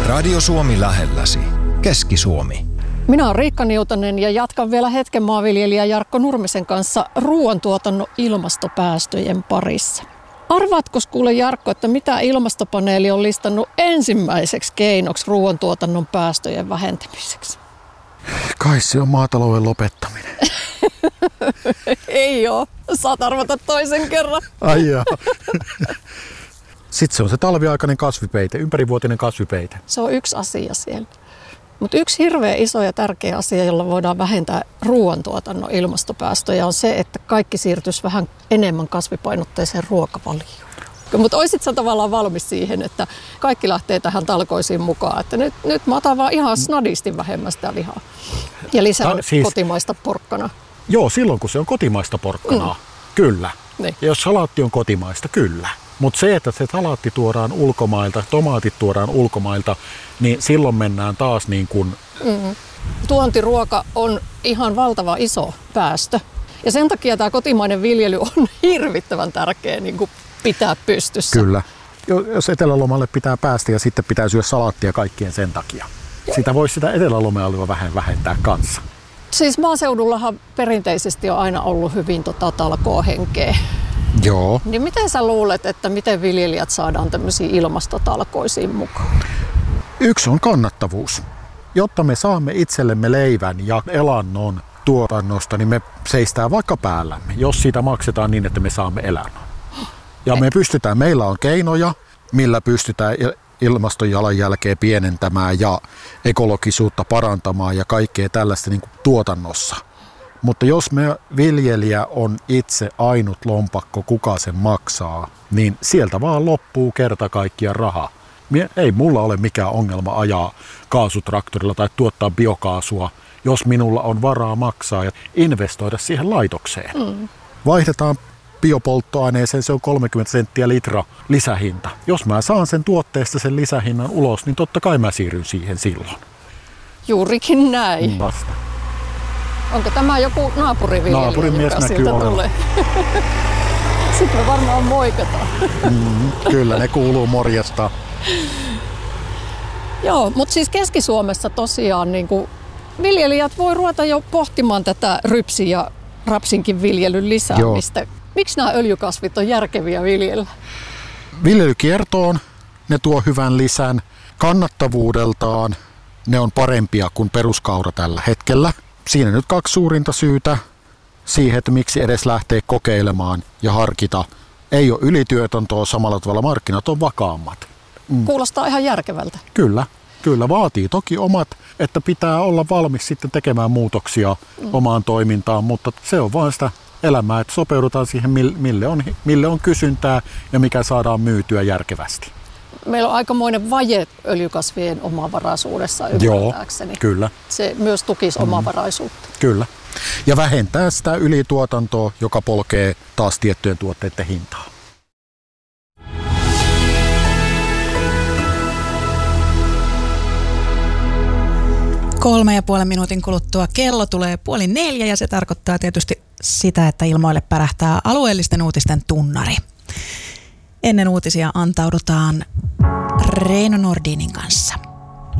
Radio Suomi lähelläsi. Keski-Suomi. Minä olen Riikka Niutanen ja jatkan vielä hetken maanviljelijä Jarkko Nurmisen kanssa ruoantuotannon ilmastopäästöjen parissa. Arvaatko kuule Jarkko, että mitä ilmastopaneeli on listannut ensimmäiseksi keinoksi ruoantuotannon päästöjen vähentämiseksi? Kai se on maatalouden lopettaminen. Ei oo. Saat arvata toisen kerran. Ai jaa. Sitten se on se talviaikainen kasvipeite, ympärivuotinen kasvipeite. Se on yksi asia siellä. Mutta yksi hirveän iso ja tärkeä asia, jolla voidaan vähentää ruoantuotannon ilmastopäästöjä, on se, että kaikki siirtyisi vähän enemmän kasvipainotteiseen ruokavalioon. Mutta oisit sä tavallaan valmis siihen, että kaikki lähtee tähän talkoisiin mukaan, että nyt mä otan vaan ihan snadisti vähemmän sitä lihaa ja lisää kotimaista porkkanaa. Joo, silloin kun se on kotimaista porkkanaa, kyllä. Niin. Ja jos salaatti on kotimaista, kyllä. Mutta se, että se salaatti tuodaan ulkomailta, tomaatit tuodaan ulkomailta, niin silloin mennään taas niin kuin... Tuontiruoka on ihan valtava iso päästö. Ja sen takia tämä kotimainen viljely on hirvittävän tärkeä niin kuin pitää pystyssä. Kyllä. Jos etelälomalle pitää päästä ja sitten pitää syödä salaattia kaikkien sen takia. Sitä voisi sitä etelälomailua vähän vähentää kanssa. Siis maaseudullahan perinteisesti on aina ollut hyvin talkoohenkeä. Joo. Niin miten sä luulet, että miten viljelijät saadaan tämmöisiin ilmastotalkoisiin mukaan? Yksi on kannattavuus. Jotta me saamme itsellemme leivän ja elannon tuotannosta, niin me seistään vaikka päällämme, jos siitä maksetaan niin, että me saamme elannon. Ja me pystytään, meillä on keinoja, millä pystytään ilmastonjalanjälkeä pienentämään ja ekologisuutta parantamaan ja kaikkea tällaista niin kuin tuotannossa. Mutta jos me viljelijä on itse ainut lompakko, kuka sen maksaa, niin sieltä vaan loppuu kerta kaikkiaan raha. Ei mulla ole mikään ongelma ajaa kaasutraktorilla tai tuottaa biokaasua, jos minulla on varaa maksaa ja investoida siihen laitokseen. Vaihdetaan biopolttoaineeseen, se on 30 senttiä litra lisähinta. Jos mä saan sen tuotteesta sen lisähinnan ulos, niin totta kai mä siirryn siihen silloin. Juurikin näin. Vasta. Onko tämä joku naapuriviljelijä, Naapurimies joka näkyy sieltä olevan. tulee? Sitten me varmaan moikataan. Kyllä, ne kuuluu morjesta. Joo, mutta siis Keski-Suomessa tosiaan niin kuin viljelijät voi ruveta jo pohtimaan tätä rypsin ja rapsinkin viljelyn lisäämistä. Joo. Miksi nämä öljykasvit on järkeviä viljellä? Viljelykiertoon ne tuo hyvän lisän. Kannattavuudeltaan ne on parempia kuin peruskaura tällä hetkellä. Siinä nyt kaksi suurinta syytä siihen, että miksi edes lähtee kokeilemaan ja harkita. Ei ole ylityötantoa, samalla tavalla markkinat on vakaammat. Kuulostaa ihan järkevältä. Kyllä vaatii toki omat, että pitää olla valmis sitten tekemään muutoksia omaan toimintaan, mutta se on vain sitä elämää, että sopeudutaan siihen, mille on kysyntää ja mikä saadaan myytyä järkevästi. Meillä on aikamoinen vaje öljykasvien omavaraisuudessa ymmärtääkseni. Joo, kyllä. Se myös tukisi omavaraisuutta. Kyllä. Ja vähentää sitä ylituotantoa, joka polkee taas tiettyjen tuotteiden hintaa. Kolme ja puolen minuutin kuluttua kello tulee 3:30 ja se tarkoittaa tietysti sitä, että ilmoille pärähtää alueellisten uutisten tunnari. Ennen uutisia antaudutaan Reino Nordinin kanssa.